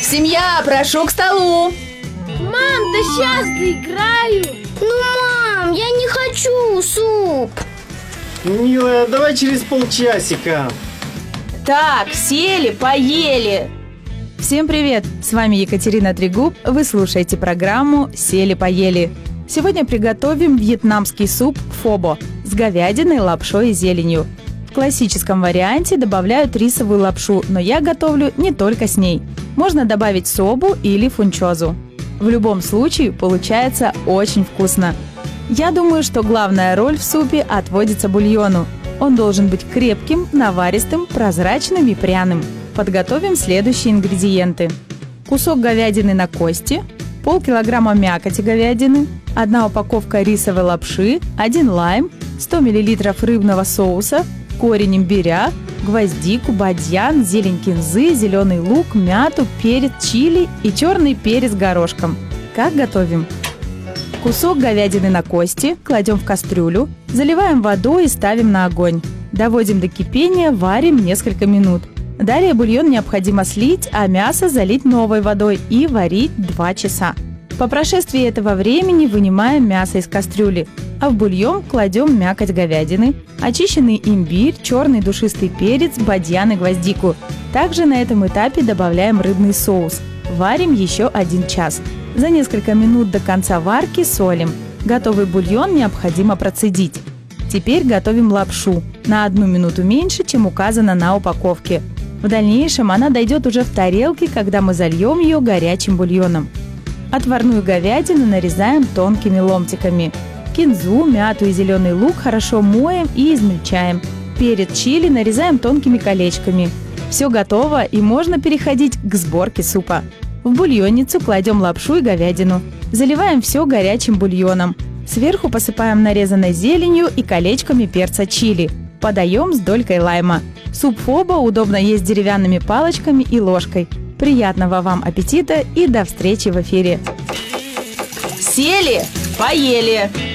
Семья, прошу к столу. Мам, да сейчас доиграю. Мам, я не хочу суп. Милая, давай через полчасика. Так, сели, поели. Всем привет! С вами Екатерина Трегуб. Вы слушаете программу «Сели-поели». Сегодня приготовим вьетнамский суп фобо с говядиной, лапшой и зеленью. В классическом варианте добавляют рисовую лапшу, но я готовлю не только с ней. Можно добавить собу или фунчозу. В любом случае получается очень вкусно. Я думаю, что главная роль в супе отводится бульону. Он должен быть крепким, наваристым, прозрачным и пряным. Подготовим следующие ингредиенты. Кусок говядины на кости, полкилограмма мякоти говядины, 1 упаковка рисовой лапши, 1 лайм, 100 мл рыбного соуса, корень имбиря, гвоздику, бадьян, зелень кинзы, зеленый лук, мяту, перец чили и черный перец горошком. Как готовим? Кусок говядины на кости кладем в кастрюлю, заливаем водой и ставим на огонь. Доводим до кипения, варим несколько минут. Далее бульон необходимо слить, а мясо залить новой водой и варить 2 часа. По прошествии этого времени вынимаем мясо из кастрюли, а в бульон кладем мякоть говядины, очищенный имбирь, черный душистый перец, бадьян и гвоздику. Также на этом этапе добавляем рыбный соус. Варим еще 1 час. За несколько минут до конца варки солим. Готовый бульон необходимо процедить. Теперь готовим лапшу на 1 минуту меньше, чем указано на упаковке. В дальнейшем она дойдет уже в тарелке, когда мы зальем ее горячим бульоном. Отварную говядину нарезаем тонкими ломтиками. Кинзу, мяту и зеленый лук хорошо моем и измельчаем. Перец чили нарезаем тонкими колечками. Все готово и можно переходить к сборке супа. В бульонницу кладем лапшу и говядину. Заливаем все горячим бульоном. Сверху посыпаем нарезанной зеленью и колечками перца чили. Подаем с долькой лайма. Суп фобо удобно есть деревянными палочками и ложкой. Приятного вам аппетита и до встречи в эфире! Сели, поели.